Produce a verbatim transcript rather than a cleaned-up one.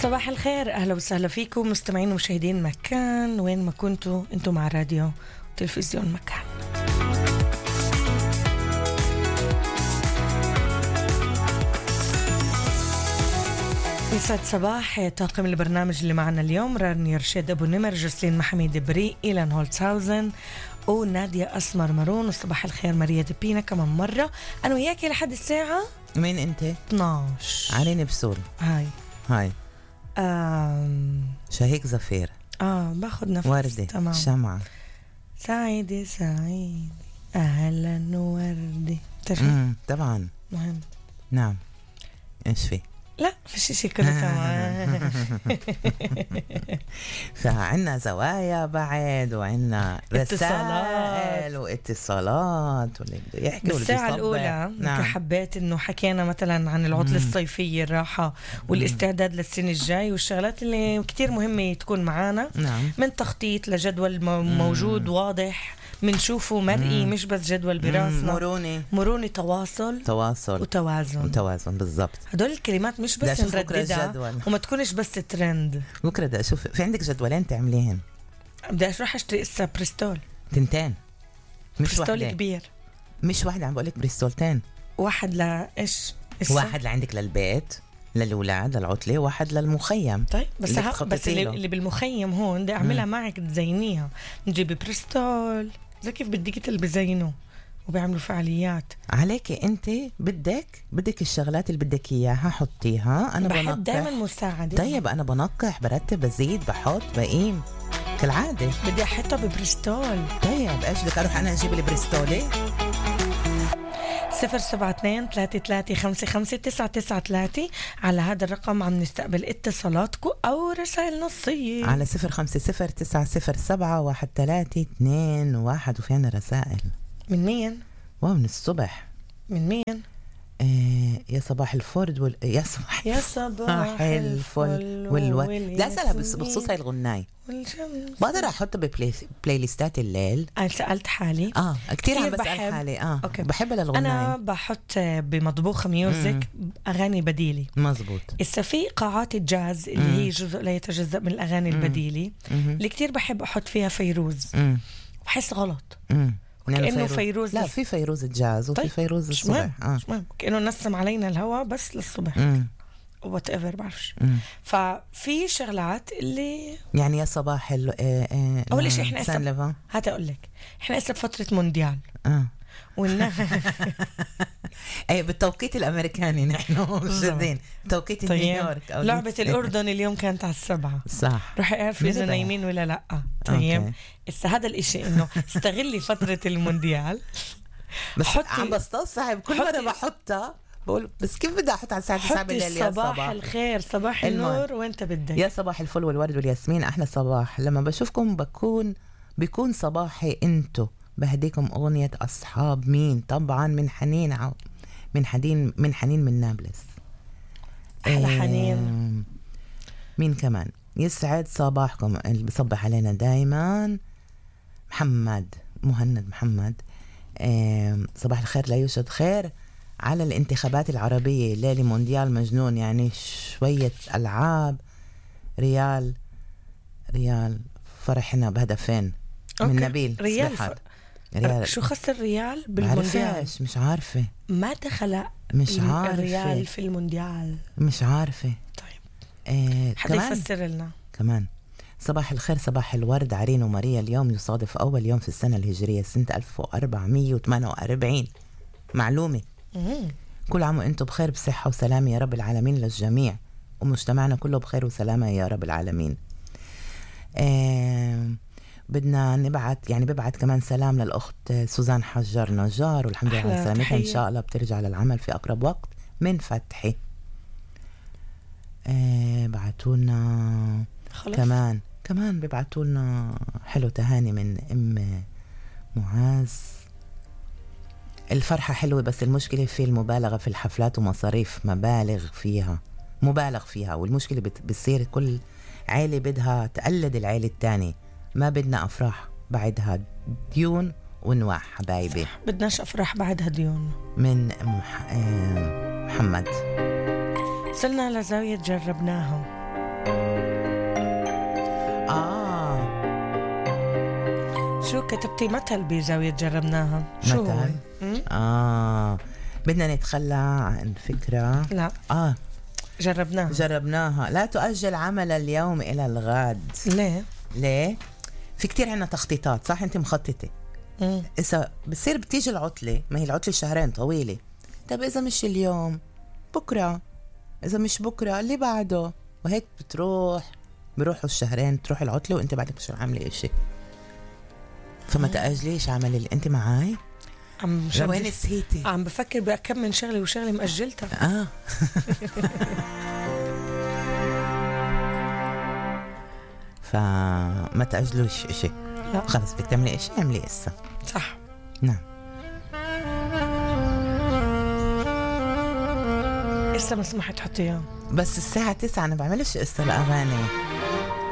صباح الخير، أهلا وسهلا فيكم مستمعين ومشاهدين مكان وين ما كنتوا انتم مع راديو وتلفزيون مكان. يسعد صباح طاقم البرنامج اللي معنا اليوم: راني رشيد أبو نمر، جسلين محميد بري، إيلان هولتسهاوزن ونادية أسمر مارون. وصباح الخير ماريا دبينا كمان مرة. أنا وياكي لحد الساعة مين أنت؟ اثناشر. عليني بسول. هاي هاي آم... شهيق زفير. آه باخد نفس. وردة. تمام. شمعة. سعيدة سعيدة أهلا وردة. امم طبعا مهم. نعم. إيش في؟ لا فيش شيء كله تمام. فعنا زوايا بعد وعنا اتصالات. رسائل واتصالات واللي بده يحكي واللي بالساعة بيصبح. الأولى نعم. حبيت إنه حكينا مثلا عن العطلة الصيفية، الراحة والاستعداد للسنة الجاي والشغلات اللي كتير مهمة تكون معانا. نعم. من تخطيط لجدول موجود واضح منشوفه مرئي، مش بس جدول براسنا. مرونة مرونة، تواصل تواصل وتوازن. وتوازن بالضبط. هدول الكلمات مش بدي بس أشوف بكرة نرددها الجدول. وما تكونش بس ترند. بكرة بدي أشوف في عندك جدولين تعمليهن. بدي أروح أشتري إسا بريستول. تنتين مش بريستول واحدة. كبير. مش واحدة، عم بقولك بريستولتين. واحد لإيش؟ واحد لعندك للبيت للأولاد للعطلة، واحد للمخيم. طيب بس اللي ها بتخططي بس اللي, له. اللي بالمخيم هون بدي أعملها معك تزينيها. نجيب بريستول زي كيف بدك اللي بزينوا وبيعملوا فعاليات. عليكي انت بدك بدك الشغلات اللي بدك اياها حطيها. انا بحب بنقح دايما مساعدة. طيب انا بنقح برتب بزيد بحط بقيم كالعادة. بدي أحطها ببريستول. طيب ايش بدك اروح انا اجيب البريستولي؟ صفر سبعة اثنين ثلاثة ثلاثة خمسة خمسة تسعة تسعة ثلاثة. على هذا الرقم عم نستقبل اتصالاتكم أو رسائل نصية على صفر خمسة صفر تسعة صفر سبعة واحد ثلاثة اثنين واحد. وفينا رسائل من مين؟ واو من الصبح. من مين؟ آه يا صباح الفرد وال... يا صباح يا صباح الفل والورد. لا أسألها بخصوص هاي الغناي. والشمس. بقدر أحطها ببلاي بلاي ليستات الليل. أنا سألت حالي اه كتير عم كتير بسأل بحب. حالي. اه أوكي. بحب للغناي. أنا بحط بمطبوخة ميوزك أغاني بديلة. مزبوط. إسا في قاعات الجاز اللي مم. هي جزء لا يتجزأ من الأغاني البديلة اللي كتير بحب أحط فيها فيروز. مم. بحس غلط مم. كأنه فيروز. فيروز لا لف. في فيروز الجاز وفي طيب. فيروز مش مهم. الصبح. اه مش مهم. كأنه نسم علينا الهواء بس للصبح. مم. وات ايفر بعرفش. مم. ففي شغلات اللي يعني يا صباح ال آه آه أول شيء إحنا سان إسا ليفان. هات أقول لك إحنا إسا بفترة مونديال اه والنا اي بالتوقيت الامريكاني نحن موجودين توقيت نيويورك او لعبة نيويورك. الأردن اليوم كانت على السبعة. صح. روحي اعرفي إذا مين بقى؟ نايمين ولا لأ. طيب أوكي. إسا هذا الإشي إنه استغلي فترة المونديال. بس حطي- عم بستصعب كل حطي- مرة بحطها بقول بس كيف بدي احط على الساعة تسعة حطي بالليل يا صباح صباح الخير صباح المهم. النور وانت بدك. يا صباح الفل والورد والياسمين. احلى صباح لما بشوفكم بكون بيكون صباحي انتو. بهديكم اغنية اصحاب مين طبعا من حنين عو من حنين من حنين من نابلس. أحلى آه، حنين. مين كمان يسعد صباحكم اللي بيصبح علينا دايما؟ محمد مهند محمد. آه، صباح الخير لا يوجد خير على الانتخابات العربية. ليلة مونديال مجنون يعني شوية ألعاب. ريال ريال فرحنا بهدفين من أوكي. نبيل ريال سبحت. ف... ريال شو خسر ريال بالمونديال؟ بعرفش مش عارفة ما دخل مش عارفة الريال في المونديال. مش عارفة. طيب آه حدا كمان يفسر لنا. كمان صباح الخير صباح الورد عرين وماريا. اليوم يصادف أول يوم في السنة الهجرية سنة ألف وأربعمية وثمانية وأربعين. معلومة. مم. كل عام وأنتم بخير بصحة وسلامة يا رب العالمين للجميع ومجتمعنا كله بخير وسلامة يا رب العالمين. آه بدنا نبعت يعني ببعت كمان سلام للأخت سوزان حجار نجار والحمد لله على سلامتها. إن شاء الله بترجع للعمل في أقرب وقت من فتحي. آه بعتولنا خلص. كمان كمان ببعتوا لنا حلو تهاني من ام معاذ. الفرحة حلوة بس المشكلة في المبالغة في الحفلات ومصاريف مبالغ فيها مبالغ فيها. والمشكلة بت- بتصير كل عائلة بدها تقلد العائلة التانية. ما بدنا أفراح بعدها ديون ونواح حبايبي. بدناش أفراح بعدها ديون. من مح... آه، محمد. وصلنا لزاوية جربناهم. شو كتبتي مثل بزاوية جربناها؟ شو هو؟ مثل؟ مم؟ آه بدنا نتخلى عن فكرة. لا آه جربناها. جربناها. لا تؤجل عمل اليوم إلى الغد. ليه؟ ليه؟ في كتير عنا تخطيطات، صح؟ أنت مخططة. مم. إذا بصير بتيجي العطلة، ما هي العطلة شهرين طويلة، طب إذا مش اليوم بكرة، إذا مش بكرة اللي بعده، وهيك بتروح بروحوا الشهرين، تروح العطلة وأنت بعدك مش عاملة إشي. فما تأجليش عمل اللي أنت معاي. عم وين شغل... نسيتي؟ عم بفكر بكم من شغلة وشغلة مأجلتها. آه فما تأجلوش إشي. لا. خلص بدك تعملي إشي اعملي إسا. صح. نعم. إسا مسموح تحطيها بس الساعة تسعة أنا بعملش إسا الأغاني.